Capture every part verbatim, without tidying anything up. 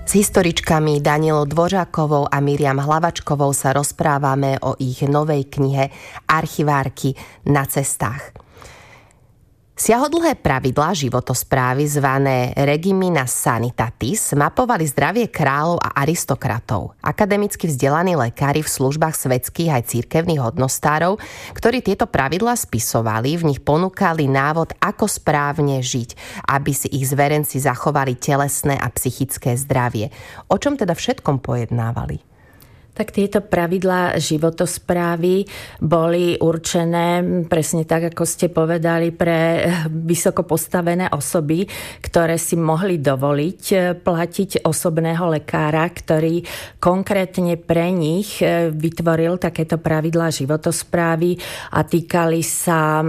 S historičkami Danielou Dvořákovou a Miriam Hlavačkovou sa rozprávame o ich novej knihe Archivárky na cestách. Siahodlhé pravidlá životosprávy zvané Regimina Sanitatis mapovali zdravie kráľov a aristokratov. Akademicky vzdelaní lekári v službách svetských aj cirkevných hodnostárov, ktorí tieto pravidlá spisovali, v nich ponúkali návod, ako správne žiť, aby si ich zverenci zachovali telesné a psychické zdravie. O čom teda všetkom pojednávali? Tak tieto pravidlá životosprávy boli určené presne tak, ako ste povedali, pre vysoko postavené osoby, ktoré si mohli dovoliť platiť osobného lekára, ktorý konkrétne pre nich vytvoril takéto pravidlá životosprávy a týkali sa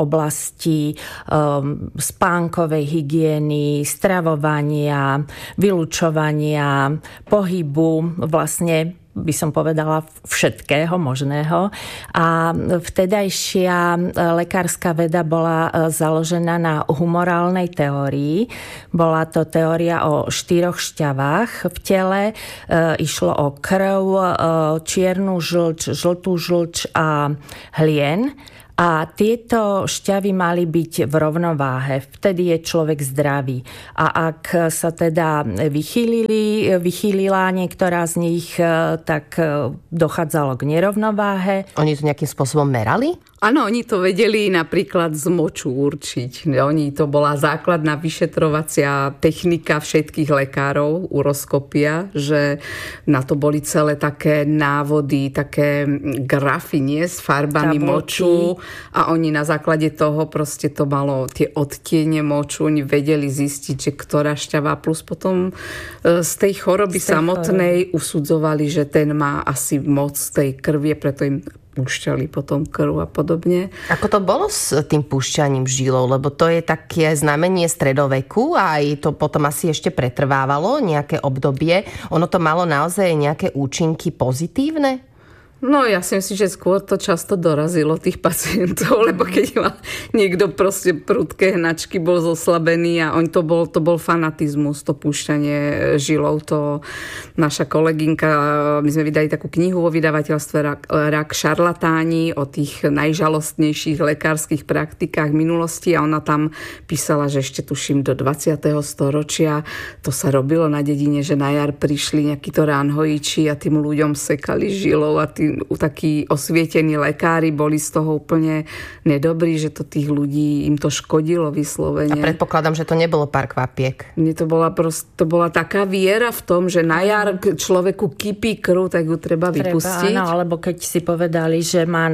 oblasti um, spánkovej hygieny, stravovania, vylučovania, pohybu, vlastne by som povedala všetkého možného. A vtedajšia lekárska veda bola založená na humorálnej teórii. Bola to teória o štyroch šťavách v tele. E, išlo o krv, e, čiernu žlč, žltú žlč a hlien. A tieto šťavy mali byť v rovnováhe. Vtedy je človek zdravý. A ak sa teda vychýlili, vychýlila niektorá z nich, tak dochádzalo k nerovnováhe. Oni to nejakým spôsobom merali? Áno, oni to vedeli napríklad z moču určiť. Oni, to bola základná vyšetrovacia technika všetkých lekárov, uroskopia, že na to boli celé také návody, také grafy, nie, s farbami Tabulky. Moču. A oni na základe toho proste to malo tie odtiene moču, oni vedeli zistiť, že ktorá šťava, plus potom z tej choroby z tej samotnej choroby usudzovali, že ten má asi moc tej krvie, preto im púšťali potom krv a podobne. Ako to bolo s tým púšťaním žilov? Lebo to je také znamenie stredoveku a aj to potom asi ešte pretrvávalo nejaké obdobie. Ono to malo naozaj nejaké účinky pozitívne? No ja si myslím, že skôr to často dorazilo tých pacientov, lebo keď mal niekto proste prudké hnačky, bol zoslabený a on to bol, to bol fanatizmus, to púšťanie žilov. To naša kolegynka, my sme vydali takú knihu vo vydavateľstve Rak, Rak šarlatáni o tých najžalostnejších lekárskych praktikách minulosti a ona tam písala, že ešte tuším do dvadsiateho storočia to sa robilo na dedine, že na jar prišli nejakí to ránhojiči a tým ľuďom sekali žilov a tým takí osvietení lekári boli z toho úplne nedobrí, že to tých ľudí im to škodilo vyslovene. A predpokladám, že to nebolo pár kvapiek. Mne to bola prost, to bola taká viera v tom, že na jar človeku kypí krv, tak ju treba, treba vypustiť. Áno, alebo keď si povedali, že má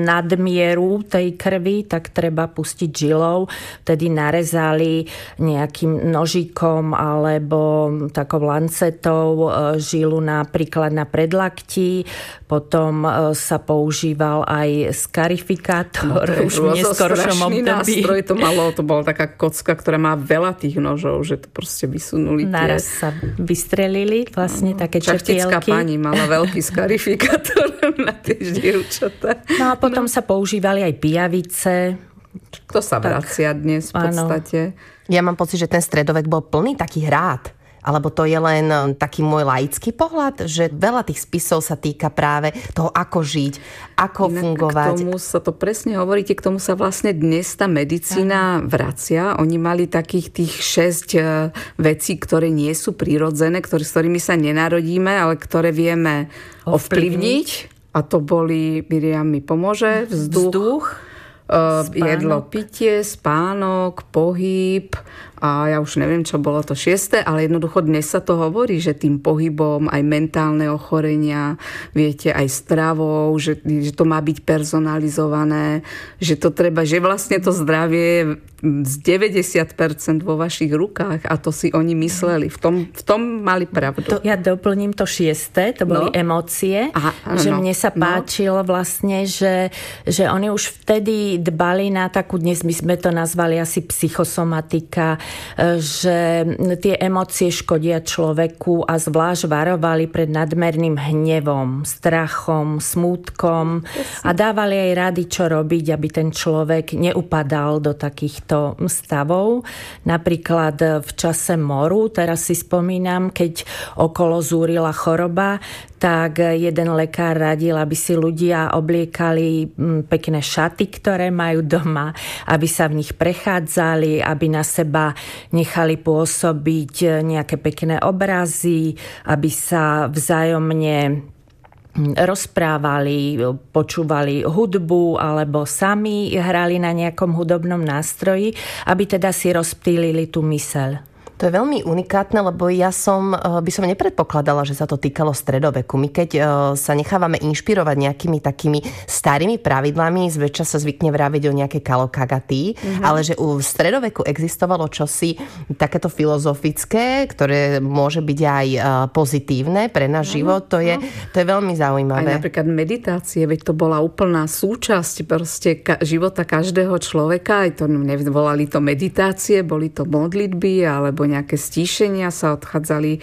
nadmieru tej krvi, tak treba pustiť žilou. Vtedy narezali nejakým nožikom alebo takou lancetou žilu napríklad na predlakti. Potom sa používal aj skarifikátor, no, už v neskoršom období. Nástroj to malo, to bola taká kocka, ktorá má veľa tých nožov, že to proste vysunuli. Naraz tie... sa vystrelili vlastne no, také čertielky. Šachtická pani mala veľký skarifikátor na tie dievčatá. No a potom no. sa používali aj pijavice. To sa tak vracia dnes v podstate. Áno. Ja mám pocit, že ten stredovek bol plný takých rád. Alebo to je len taký môj laický pohľad, že veľa tých spisov sa týka práve toho, ako žiť, ako Inak fungovať. K tomu sa to presne hovoríte, k tomu sa vlastne dnes tá medicína vracia. Oni mali takých tých šesť vecí, ktoré nie sú prirodzené, ktoré, s ktorými sa nenarodíme, ale ktoré vieme ovplyvniť. A to boli, Miriam mi pomôže, vzduch, vzduch jedlo, pitie, spánok, pohyb. A ja už neviem, čo bolo to šieste, ale jednoducho dnes sa to hovorí, že tým pohybom aj mentálne ochorenia, viete, aj stravou, že, že to má byť personalizované, že to treba, že vlastne to zdravie z deväťdesiat percent vo vašich rukách a to si oni mysleli. V tom, v tom mali pravdu. To, ja doplním to šieste, to boli no. emócie, Aha, že no. mne sa páčilo no. vlastne, že, že oni už vtedy dbali na takú, dnes my sme to nazvali asi psychosomatika, že tie emócie škodia človeku a zvlášť varovali pred nadmerným hnevom, strachom, smútkom a dávali aj rady, čo robiť, aby ten človek neupadal do takýchto stavov. Napríklad v čase moru, teraz si spomínam, keď okolo zúrila choroba, tak jeden lekár radil, aby si ľudia obliekali pekné šaty, ktoré majú doma, aby sa v nich prechádzali, aby na seba nechali pôsobiť nejaké pekné obrazy, aby sa vzájomne rozprávali, počúvali hudbu alebo sami hrali na nejakom hudobnom nástroji, aby teda si rozptýlili tú myseľ. To je veľmi unikátne, lebo ja som, by som nepredpokladala, že sa to týkalo stredoveku. My keď sa nechávame inšpirovať nejakými takými starými pravidlami, zväčša sa zvykne vraviť o nejaké kalokagaty, mm-hmm. ale že u stredoveku existovalo čosi takéto filozofické, ktoré môže byť aj pozitívne pre náš mm-hmm. život, to je, to je veľmi zaujímavé. Aj napríklad meditácie, veď to bola úplná súčasť proste ka- života každého človeka, aj to nevolali to meditácie, boli to modlitby, alebo nejaké stíšenia, sa odchádzali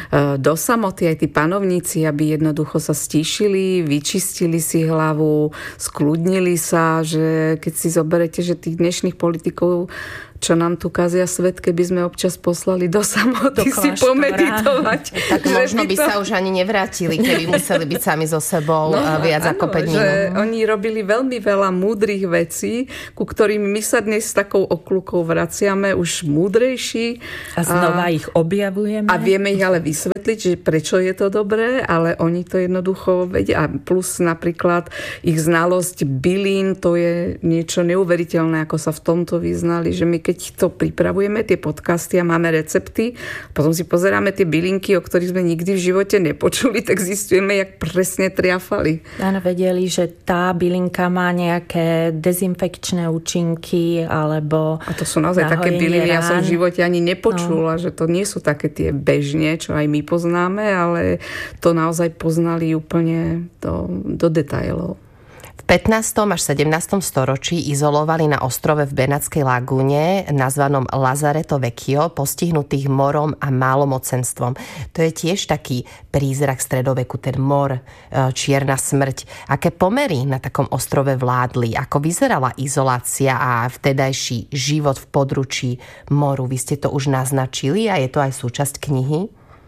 do samoty, aj tí panovníci, aby jednoducho sa stíšili, vyčistili si hlavu, skľudnili sa, že keď si zoberete, že tých dnešných politikov, čo nám tu kazia svet, keby sme občas poslali do samoty do si pomeditovať. Tak možno by to... sa už ani nevrátili, keby museli byť sami so sebou no, viac áno, ako päť minút. Že oni robili veľmi veľa múdrych vecí, ku ktorým my sa dnes s takou okľukou vraciame už múdrejší. A znova a, ich objavujeme. A vieme ich ale vysvetliť, že prečo je to dobré, ale oni to jednoducho vedia. A plus napríklad ich znalosť bylín, to je niečo neuveriteľné, ako sa v tomto vyznali, že my keď to pripravujeme, tie podcasty a máme recepty, potom si pozeráme tie bylinky, o ktorých sme nikdy v živote nepočuli, tak zistujeme, jak presne triafali. Áno, vedeli, že tá bylinka má nejaké dezinfekčné účinky, alebo a to sú naozaj také byliny, ja som v živote ani nepočula, no. Že to nie sú také tie bežne, čo aj my poznáme, ale to naozaj poznali úplne do, do detailov. V pätnástom až sedemnástom storočí izolovali na ostrove v Benátskej lagúne nazvanom Lazareto Vecchio postihnutých morom a málomocenstvom. To je tiež taký prízrak stredoveku, ten mor, čierna smrť. Aké pomery na takom ostrove vládli? Ako vyzerala izolácia a vtedajší život v područí moru? Vy ste to už naznačili a je to aj súčasť knihy?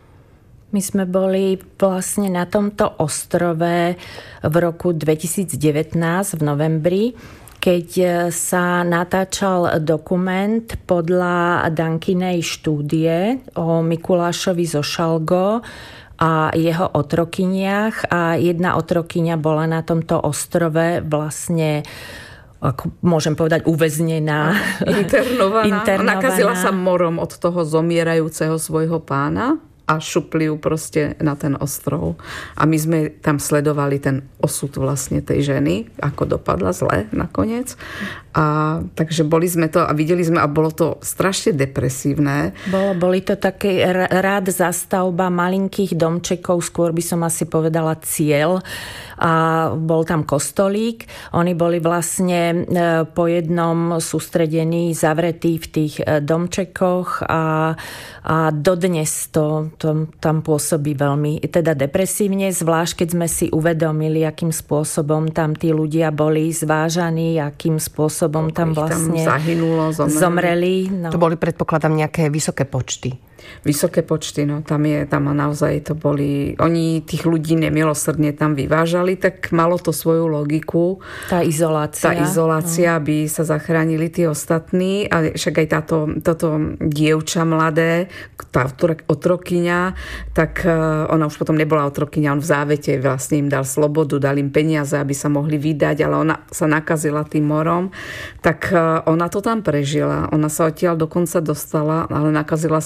My sme boli vlastne na tomto ostrove v roku dvetisícdevätnásť v novembri, keď sa natáčal dokument podľa Dankinej štúdie o Mikulášovi zo Šalgo a jeho otrokyniach. A jedna otrokyňa bola na tomto ostrove vlastne, ako môžem povedať, uväznená. Internovaná. Internovaná. Nakazila sa morom od toho zomierajúceho svojho pána a šupli ju proste na ten ostrov. A my sme tam sledovali ten osud vlastne tej ženy, ako dopadla zle nakoniec. A takže boli sme to a videli sme a bolo to strašne depresívne. Bolo, boli to také rád zastavba malinkých domčekov, skôr by som asi povedala cieľ. A bol tam kostolík. Oni boli vlastne po jednom sústredení zavretí v tých domčekoch a, a dodnes to, to tam pôsobí veľmi teda depresívne, zvlášť keď sme si uvedomili, akým spôsobom tam tí ľudia boli zvážaní, akým spôsobom tam vlastne tam zahynulo, zomreli. zomreli no. To boli, predpokladám, nejaké vysoké počty. Vysoké počty, no tam je, tam naozaj to boli, oni tých ľudí nemilosrdne tam vyvážali, tak malo to svoju logiku. Tá izolácia. Tá izolácia, no. Aby sa zachránili tí ostatní, a však aj táto, toto dievča mladé, tá otrokyňa, tak ona už potom nebola otrokyňa, on v závete vlastne im dal slobodu, dal im peniaze, aby sa mohli vydať, ale ona sa nakazila tým morom, tak ona to tam prežila. Ona sa odtiaľ dokonca dostala, ale nakazila sa tam tu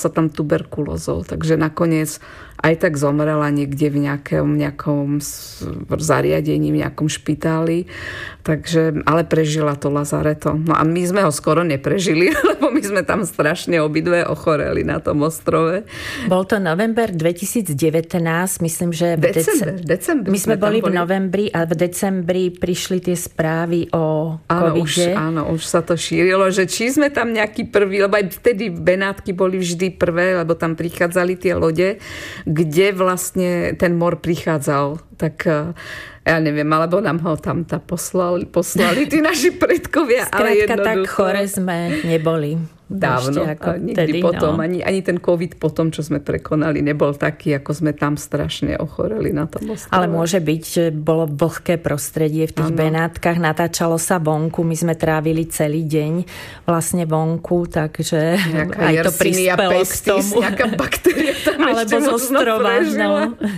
tuberkulózou. Takže nakoniec aj tak zomrela niekde v nejakom, nejakom zariadení, v nejakom špitáli. Takže, ale prežila to lazareto. No a my sme ho skoro neprežili, lebo my sme tam strašne obidve ochoreli na tom ostrove. Bol to november dvetisícdevätnásť, myslím, že v december, dece... december my sme, sme boli v novembri a v decembri prišli tie správy o covide. Áno, už, áno, už sa to šírilo, že či sme tam nejaký prvý, lebo aj vtedy Benátky boli vždy prvé, lebo tam prichádzali tie lode, kde vlastne ten mor prichádzal. Tak ja neviem, alebo nám ho tam tá poslali, poslali tí naši predkovia. Skrátka, ale jednoducho tak chore sme neboli. Dávno, a nikdy vtedy, potom, no. ani, ani ten COVID potom, čo sme prekonali, nebol taký, ako sme tam strašne ochoreli na tom ostrove. Ale môže byť, že bolo vlhké prostredie v tých ano. Benátkach, natáčalo sa vonku, my sme trávili celý deň vlastne vonku, takže nejaká aj to prispelo k tomu. Nejaká baktéria tam alebo ešte zo ostrova, no.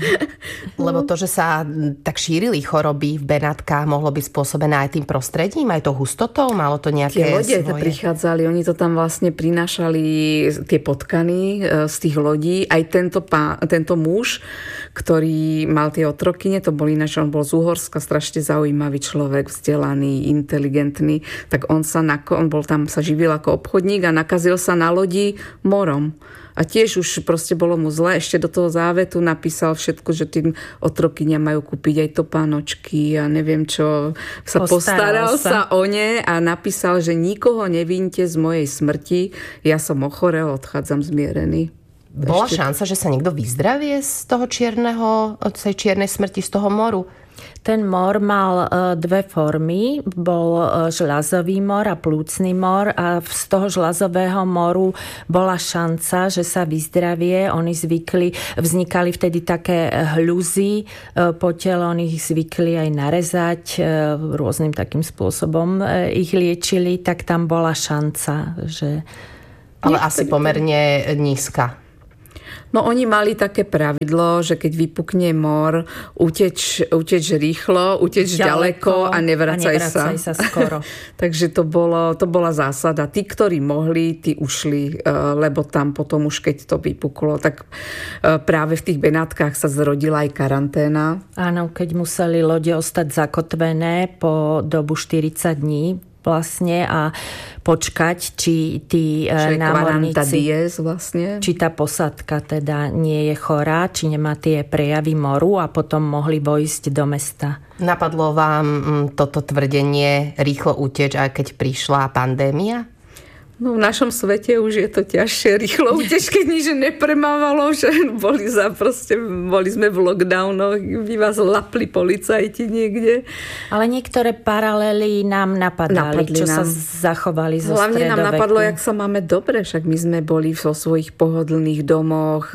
Lebo to, že sa tak šírili choroby v Benátkach, mohlo byť spôsobené aj tým prostredím, aj to hustotou, malo to nejaké tie lode svoje... prichádzali, oni to tam vlastne prinášali tie potkany z tých lodí. Aj tento, pán, tento muž, ktorý mal tie otrokyne, to bol ináč, on bol z Uhorska, strašne zaujímavý človek, vzdelaný, inteligentný, tak on, sa, on bol tam, sa živil ako obchodník a nakazil sa na lodi morom. A tiež už proste bolo mu zle. Ešte do toho závetu napísal všetko, že tým otrokyňa majú kúpiť aj topánočky a neviem čo. Sa postaral, postaral sa. sa o ne a napísal, že nikoho nevínte z mojej smrti. Ja som ochorel, odchádzam zmierený. Bola Ešte... šanca, že sa niekto vyzdravie z toho čierneho, od tej čiernej smrti, z toho moru? Ten mor mal dve formy. Bol žľazový mor a plúcny mor a z toho žľazového moru bola šanca, že sa vyzdravie. Oni zvykli, vznikali vtedy také hľuzy po tele, oni ich zvykli aj narezať rôznym takým spôsobom. Ich liečili, tak tam bola šanca, že... Ale asi pomerne nízka. No oni mali také pravidlo, že keď vypukne mor, uteč, uteč rýchlo, uteč ďaleko, ďaleko a nevracaj, a nevracaj sa. sa skoro. Takže to, bolo, to bola zásada. Tí, ktorí mohli, tí ušli, lebo tam potom už keď to vypuklo, tak práve v tých Benátkach sa zrodila aj karanténa. Áno, keď museli lode ostať zakotvené po dobu štyridsať dní, vlastne a počkať, či tí Čiže námorníci, dies vlastne. či tá posádka teda nie je chorá, či nemá tie prejavy moru a potom mohli vojsť do mesta. Napadlo vám toto tvrdenie rýchlo uteč, aj keď prišla pandémia? No v našom svete už je to ťažšie rýchlo uteč, keď nič nepremávalo, že boli, za, proste, boli sme v lockdownoch, by vás lapli policajti niekde. Ale niektoré paralely nám napadali, Napadli čo nám. sa zachovali zo Hlavne stredoveku. nám napadlo, jak sa máme dobre, však my sme boli vo svojich pohodlných domoch,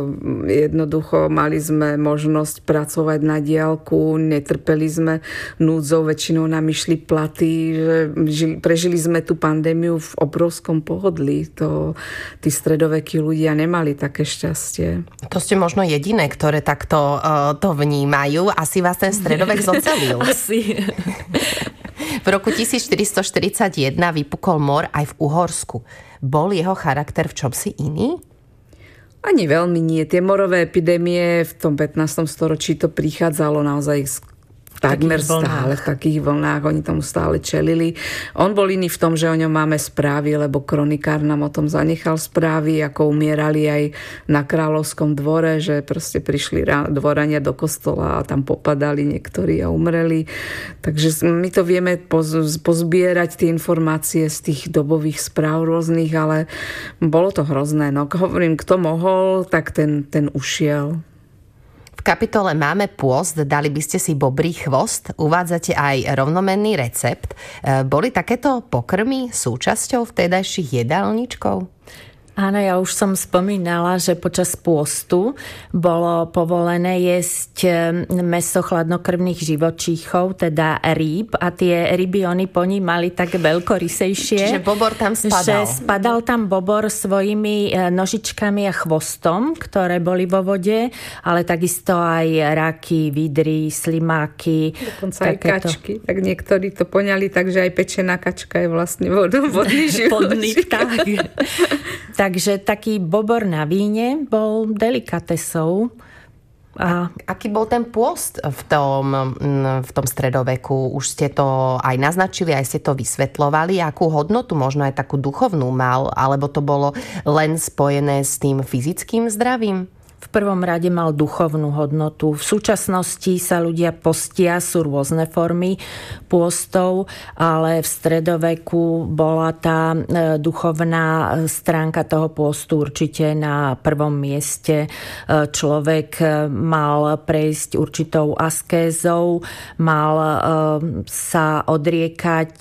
jednoducho mali sme možnosť pracovať na diaľku, netrpeli sme núdzou, väčšinou nám išli platy, že prežili sme tú pandémiu v obrovskom pohodlí. To, tí stredovekí ľudia nemali také šťastie. To ste možno jediné, ktoré takto uh, to vnímajú. Asi vás ten stredovek zocelil. Asi. V roku tisícštyristoštyridsaťjeden vypukol mor aj v Uhorsku. Bol jeho charakter v čomsi iný? Ani veľmi nie. Tie morové epidémie v tom pätnástom storočí to prichádzalo naozaj takmer stále v takých vlnách, oni tomu stále čelili. On bol iný v tom, že o ňom máme správy, lebo kronikár nám o tom zanechal správy, ako umierali aj na kráľovskom dvore, že proste prišli dvorania do kostola a tam popadali niektorí a umreli. Takže my to vieme pozbierať tie informácie z tých dobových správ rôznych, ale bolo to hrozné. No, hovorím, kto mohol, tak ten, ten ušiel. V kapitole Máme pôst, dali by ste si bobrý chvost, uvádzate aj rovnomenný recept. Boli takéto pokrmy súčasťou vtedajších jedálničkov? Áno, ja už som spomínala, že počas pôstu bolo povolené jesť mäso chladnokrvných živočíchov, teda rýb, a tie ryby oni ponímali tak veľkorysejšie. Čiže bobor tam spadal. Že spadal tam bobor svojimi nožičkami a chvostom, ktoré boli vo vode, ale takisto aj raky, vidry, slimáky. Dokonca aj kačky. Tak niektorí to poňali tak, že aj pečená kačka je vlastne vodný živočích. Podný vták. Takže taký bobor na víne bol delikatesou. A aký bol ten pôst v tom, v tom stredoveku? Už ste to aj naznačili, aj ste to vysvetľovali. Akú hodnotu, možno aj takú duchovnú mal? Alebo to bolo len spojené s tým fyzickým zdravím? V prvom rade mal duchovnú hodnotu. V súčasnosti sa ľudia postia, sú rôzne formy pôstov, ale v stredoveku bola tá duchovná stránka toho pôstu určite na prvom mieste. Človek mal prejsť určitou askézou, mal sa odriekať,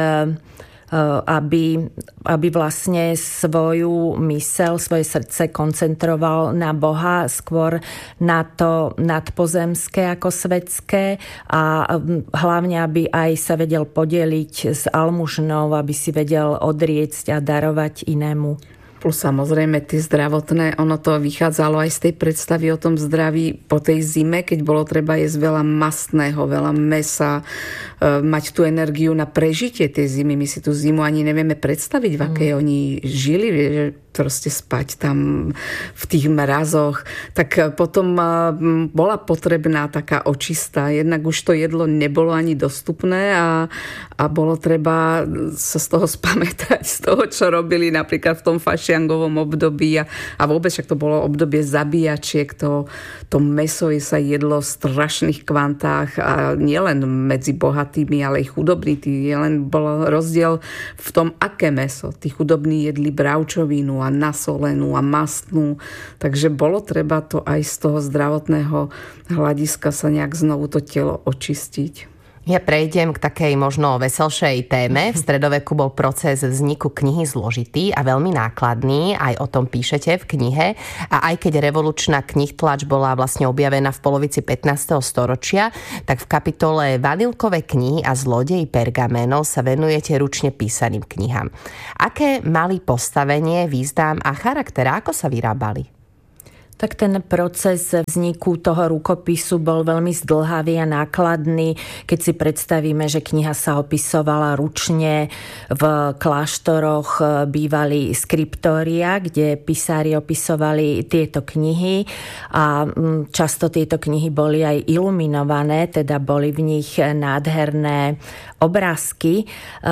aby, aby vlastne svoju myseľ, svoje srdce koncentroval na Boha, skôr na to nadpozemské ako svetské a hlavne, aby aj sa vedel podeliť s almužnou, aby si vedel odriecť a darovať inému. Plus samozrejme tie zdravotné, ono to vychádzalo aj z tej predstavy o tom zdraví po tej zime, keď bolo treba jesť veľa mastného, veľa mäsa, e, mať tú energiu na prežitie tej zimy. My si tú zimu ani nevieme predstaviť, v akej mm. oni žili, že proste spať tam v tých mrazoch. Tak potom bola potrebná taká očista. Jednak už to jedlo nebolo ani dostupné a, a bolo treba sa z toho spamätať, z toho, čo robili napríklad v tom fašiangovom období a, a vôbec, však to bolo obdobie zabíjačiek, to, to mäso sa jedlo v strašných kvantách a nielen medzi bohatými, ale aj chudobní. Len bol rozdiel v tom, aké mäso. Tí chudobní jedli bravčovinu a nasolenú a mastnú. Takže bolo treba to aj z toho zdravotného hľadiska sa nejak znovu to telo očistiť. Ja prejdem k takej možno veselšej téme. V stredoveku bol proces vzniku knihy zložitý a veľmi nákladný. Aj o tom píšete v knihe. A aj keď revolučná knihtlač bola vlastne objavená v polovici pätnásteho storočia, tak v kapitole Vanilkové knihy a zlodej pergamenov sa venujete ručne písaným knihám. Aké mali postavenie, význam a charakter? Ako sa vyrábali? Tak ten proces vzniku toho rukopisu bol veľmi zdĺhavý a nákladný. Keď si predstavíme, že kniha sa opisovala ručne, v kláštoroch bývali skriptória, kde písári opisovali tieto knihy a často tieto knihy boli aj iluminované, teda boli v nich nádherné obrázky.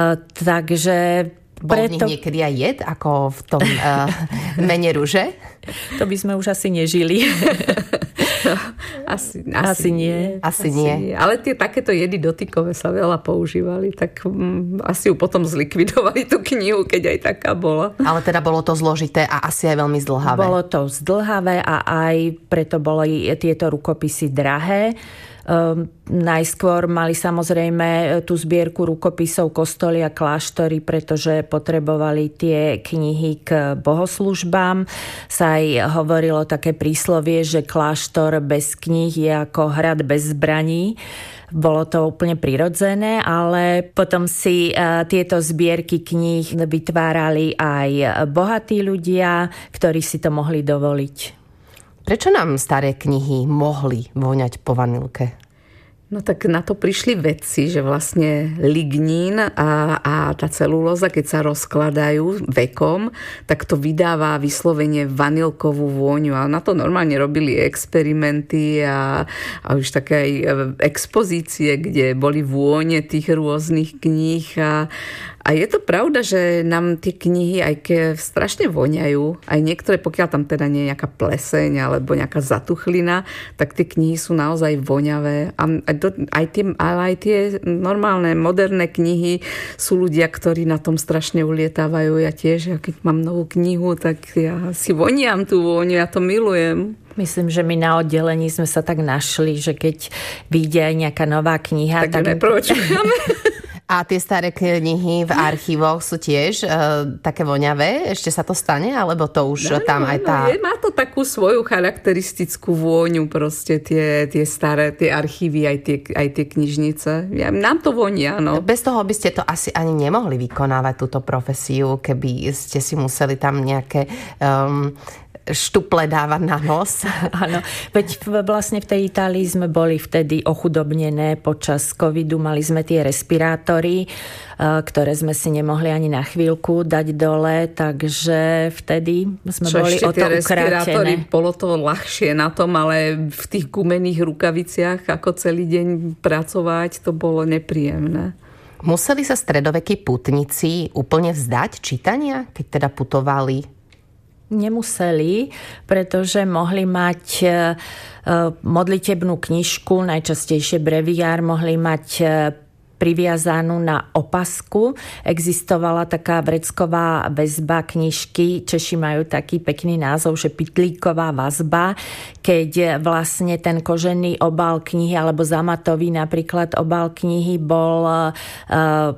Takže bol v nich niekedy aj jed, ako v tom uh, mene ruže? To by sme už asi nežili. No, asi, asi, asi nie. Asi, asi nie. nie. Ale tie takéto jedy dotykové sa veľa používali, tak um, asi ju potom zlikvidovali tú knihu, keď aj taká bola. Ale teda bolo to zložité a asi aj veľmi zdĺhavé. Bolo to zdĺhavé a aj preto boli tieto rukopisy drahé. Um, najskôr mali samozrejme tú zbierku rukopisov kostoly a kláštory, pretože potrebovali tie knihy k bohoslužbám. Sa aj hovorilo také príslovie, že kláštor bez kníh je ako hrad bez zbraní. Bolo to úplne prirodzené, ale potom si uh, tieto zbierky kníh vytvárali aj bohatí ľudia, ktorí si to mohli dovoliť. Prečo nám staré knihy mohli voňať po vanilke? No tak na to prišli vedci, že vlastne lignín a, a tá celulóza, keď sa rozkladajú vekom, tak to vydáva vyslovene vanilkovú vôňu. A na to normálne robili experimenty a, a už také aj expozície, kde boli vône tých rôznych kníh a A je to pravda, že nám tie knihy aj ke strašne voňajú. Aj niektoré, pokiaľ tam teda nie je nejaká pleseň alebo nejaká zatuchlina, tak tie knihy sú naozaj voňavé. A aj tie, ale aj tie normálne, moderné knihy sú ľudia, ktorí na tom strašne ulietávajú. Ja tiež, ja keď mám novú knihu, tak ja si voniam tú vôňu, ja to milujem. Myslím, že my na oddelení sme sa tak našli, že keď vyjde aj nejaká nová kniha, tak... Tak nepročujeme. A tie staré knihy v archívoch sú tiež e, také voňavé? Ešte sa to stane? Alebo to už no, tam aj tá... No, je, má to takú svoju charakteristickú vôňu, proste tie, tie staré, tie archívy, aj tie, aj tie knižnice. Ja, nám to vonia, no. Bez toho by ste to asi ani nemohli vykonávať, túto profesiu, keby ste si museli tam nejaké... Um, štuple dávať na nos. Áno, veď vlastne v tej Itálii sme boli vtedy ochudobnené počas covidu, mali sme tie respirátory, ktoré sme si nemohli ani na chvíľku dať dole, takže vtedy sme Čo boli o to ukrátené. Bolo to ľahšie na tom, ale v tých gumených rukaviciach ako celý deň pracovať, to bolo nepríjemné. Museli sa stredovekí putníci úplne vzdať čítania, keď teda putovali? Nemuseli, pretože mohli mať modlitebnú knižku, najčastejšie breviár, mohli mať priviazanú na opasku. Existovala taká vrecková väzba knižky. Češi majú taký pekný názov, že pytlíková vazba, keď vlastne ten kožený obal knihy alebo zamatový napríklad obal knihy bol uh,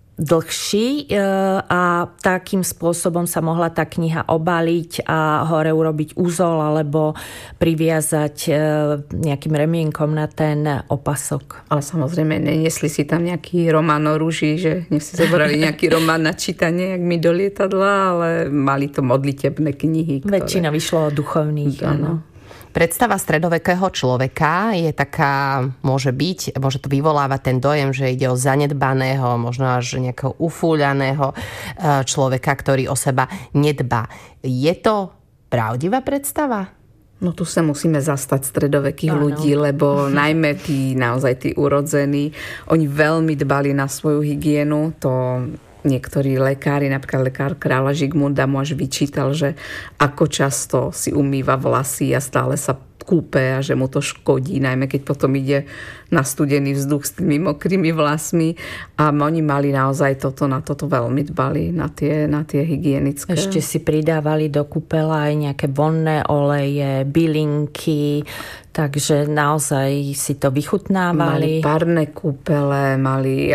dlhší a takým spôsobom sa mohla tá kniha obaliť a hore urobiť úzol alebo priviazať nejakým remienkom na ten opasok. Ale samozrejme neniesli si tam nejaký román o rúži, že nech si zobrali nejaký román na čítanie, jak mi do lietadla, ale mali to modlitebné knihy. Ktoré... Väčšinou vyšlo o duchovných, áno. Predstava stredovekého človeka je taká, môže byť, môže to vyvolávať ten dojem, že ide o zanedbaného, možno až nejakého ufúľaného človeka, ktorý o seba nedbá. Je to pravdivá predstava? No tu sa musíme zastať stredovekých ľudí, lebo najmä tí naozaj tí urodzení, oni veľmi dbali na svoju hygienu, to... Niektorí lekári, napríklad lekár kráľa Žigmunda mu až vyčítal, že ako často si umýva vlasy a stále sa kúpe a že mu to škodí, najmä keď potom ide na studený vzduch s tými mokrými vlasmi. A oni mali naozaj toto, na toto veľmi dbali, na tie, na tie hygienické. Ešte si pridávali do kúpela aj nejaké vonné oleje, bylinky, takže naozaj si to vychutnávali. Mali párne kúpele, mali,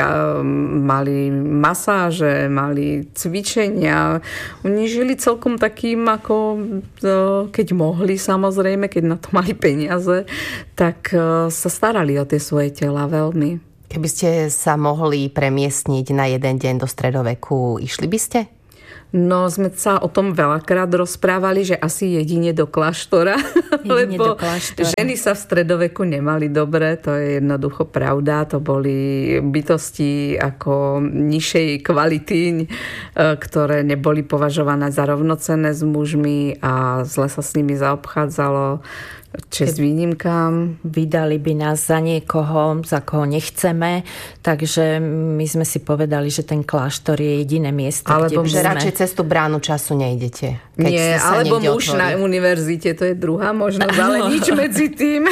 mali masáže, mali cvičenia. Oni žili celkom takým, ako keď mohli, samozrejme, keď na to mali peniaze, tak sa starali o tie svoje tela veľmi. Keby ste sa mohli premiestniť na jeden deň do stredoveku, išli by ste? No, sme sa o tom veľakrát rozprávali, že asi jedine do kláštora, jedine lebo do kláštora. Ženy sa v stredoveku nemali dobre, to je jednoducho pravda, to boli bytosti ako nižšej kvality, ktoré neboli považované za rovnocenné s mužmi a zle sa s nimi zaobchádzalo. Čest výnimkám. Vydali by nás za niekoho, za koho nechceme, takže my sme si povedali, že ten kláštor je jediné miesto, alebo kde že sme... radšej cez tú bránu času nejdete. Keď Nie, alebo muž na univerzite, to je druhá možnosť, ale nič medzi tým.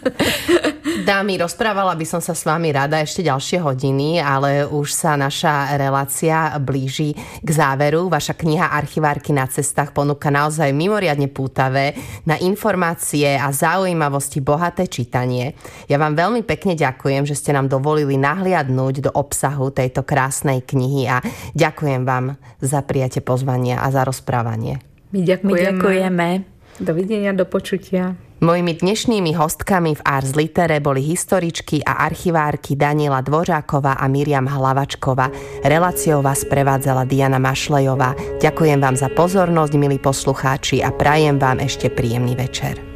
Dámy, rozprávala by som sa s vami rada ešte ďalšie hodiny, ale už sa naša relácia blíži k záveru. Vaša kniha Archivárky na cestách ponúka naozaj mimoriadne pútavé, na informácie a zaujímavosti bohaté čítanie. Ja vám veľmi pekne ďakujem, že ste nám dovolili nahliadnúť do obsahu tejto krásnej knihy a ďakujem vám za prijatie pozvania a za rozprávanie. My ďakujeme. My ďakujeme. Dovidenia, do počutia. Mojimi dnešnými hostkami v Ars Litere boli historičky a archivárky Daniela Dvořáková a Miriam Hlavačková. Reláciou vás prevádzala Diana Mašlejová. Ďakujem vám za pozornosť, milí poslucháči, a prajem vám ešte príjemný večer.